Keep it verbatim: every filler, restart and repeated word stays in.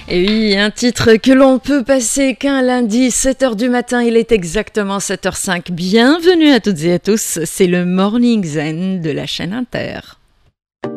Et oui, un titre que l'on peut passer qu'un lundi, sept heures du matin, il est exactement sept heures zéro cinq. Bienvenue à toutes et à tous, c'est le Morning Zen de la chaîne Inter.